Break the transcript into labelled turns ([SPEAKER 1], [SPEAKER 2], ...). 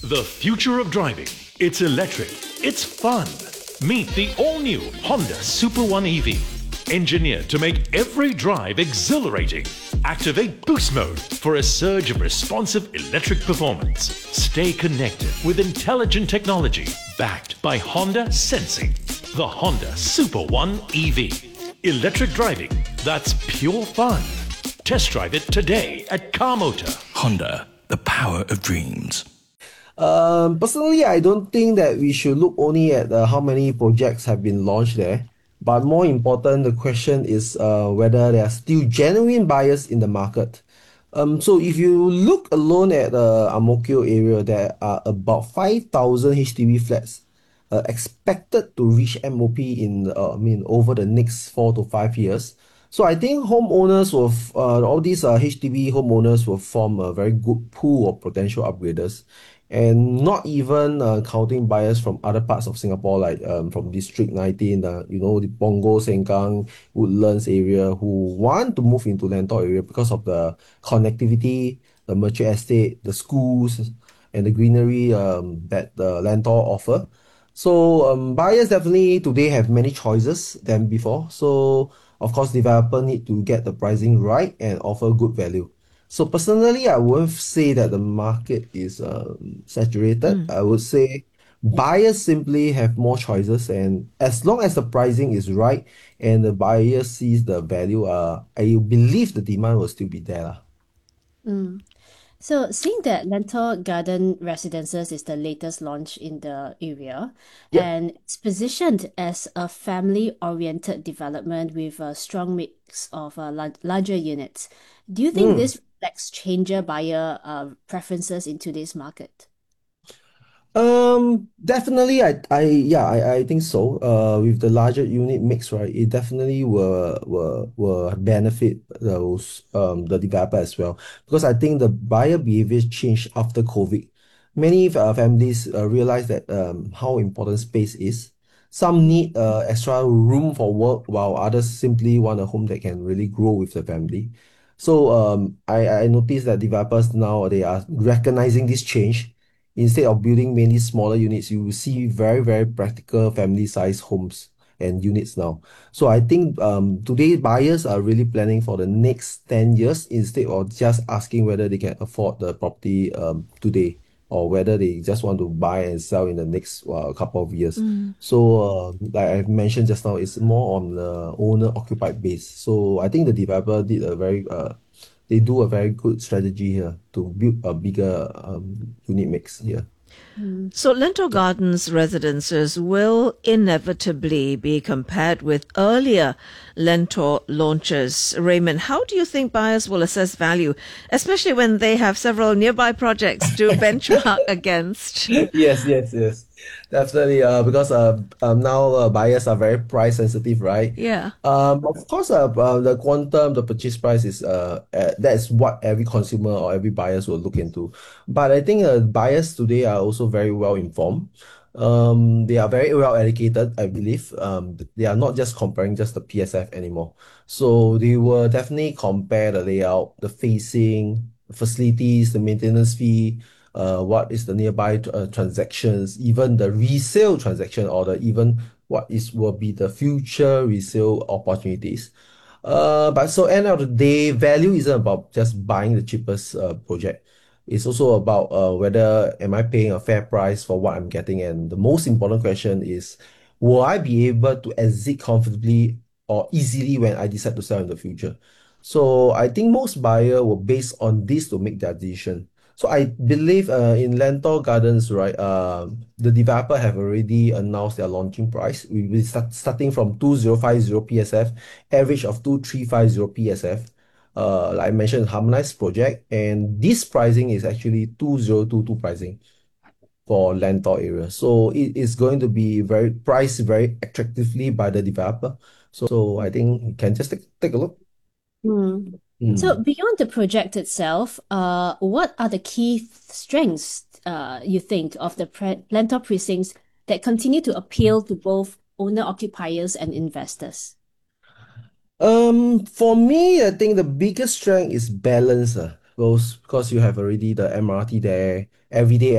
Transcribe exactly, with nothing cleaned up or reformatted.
[SPEAKER 1] The future of driving. It's electric. It's fun. Meet the all-new Honda Super One E V. Engineered to make every drive exhilarating. Activate Boost Mode for a surge of responsive electric performance. Stay connected with intelligent technology backed by Honda Sensing. The Honda Super One E V. Electric driving that's pure fun. Test drive it today at Car Motor.
[SPEAKER 2] Honda, the power of dreams.
[SPEAKER 3] Um, personally, I don't think that we should look only at uh, how many projects have been launched there, but more important, the question is uh, whether there are still genuine buyers in the market. Um, so if you look alone at the uh, Ang Mo Kio area, there are about five thousand H D B flats uh, expected to reach M O P in, uh, I mean, over the next four to five years. So I think homeowners will, f- uh, all these uh, H D B homeowners will form a very good pool of potential upgraders, and not even uh, counting buyers from other parts of Singapore, like um, from District nineteen, uh, you know, the Punggol, Sengkang, Woodlands area, who want to move into Lentor area because of the connectivity, the mature estate, the schools, and the greenery um, that the Lentor offer. So um, buyers definitely today have many choices than before. So of course, developer need to get the pricing right and offer good value. So personally, I won't say that the market is um, saturated. I would say buyers simply have more choices, and as long as the pricing is right and the buyer sees the value, uh, I believe the demand will still be there, lah.
[SPEAKER 4] So, seeing that Lentor Garden Residences is the latest launch in the area
[SPEAKER 3] Yep.
[SPEAKER 4] and it's positioned as a family-oriented development with a strong mix of uh, lar- larger units, do you think
[SPEAKER 3] Mm.
[SPEAKER 4] this reflects changer buyer uh, preferences in today's market?
[SPEAKER 3] Um, definitely, I, I, yeah, I, I think so. Uh, with the larger unit mix, right, it definitely will, will, will benefit those, um, the developer as well. Because I think the buyer behavior changed after COVID. Many uh, families uh, realize that um, how important space is. Some need uh, extra room for work, while others simply want a home that can really grow with the family. So um, I, I noticed that developers now they are recognizing this change. Instead of building mainly smaller units, you will see very, very practical family-sized homes and units now. So I think um, today buyers are really planning for the next ten years instead of just asking whether they can afford the property um, today, or whether they just want to buy and sell in the next uh, couple of years. So uh, like I mentioned just now, it's more on the owner-occupied base. So I think the developer did a very uh, they do a very good strategy here to build a bigger um, unit mix here.
[SPEAKER 5] So Lentor Gardens residences will inevitably be compared with earlier Lentor launches. Raymond, how do you think buyers will assess value, especially when they have several nearby projects to benchmark against?
[SPEAKER 3] Yes, yes, yes. Definitely, uh, because uh, um, now uh, buyers are very price sensitive, right?
[SPEAKER 5] Yeah.
[SPEAKER 3] Um, of course, uh, uh, the quantum, the purchase price is uh, uh, that's what every consumer or every buyers will look into. But I think uh, buyers today are also very well informed. Um, they are very well educated, I believe. Um, they are not just comparing just the P S F anymore. So they will definitely compare the layout, the facing, the facilities, the maintenance fee, uh, what is the nearby uh, transactions, even the resale transaction, or the even what is will be the future resale opportunities. Uh, but so end of the day, value isn't about just buying the cheapest uh, project. It's also about uh, whether am I paying a fair price for what I'm getting, and the most important question is, will I be able to exit comfortably or easily when I decide to sell in the future? So I think most buyer will base on this to make their decision. So I believe uh, in Lentor Gardens, right, uh, the developer have already announced their launching price. We will start starting from two thousand fifty P S F, average of two thousand three hundred fifty P S F. Uh, like I mentioned, harmonized project, and this pricing is actually two thousand twenty-two pricing for Lentor area. So it is going to be very priced very attractively by the developer. So I think you can just take, take a look.
[SPEAKER 4] Hmm. So,
[SPEAKER 3] Mm.
[SPEAKER 4] beyond the project itself, uh, what are the key th- strengths uh, you think of the pre Lentor precincts that continue to appeal to both owner-occupiers and investors?
[SPEAKER 3] Um, for me, I think the biggest strength is balance. Uh, because, because you have already the M R T there, everyday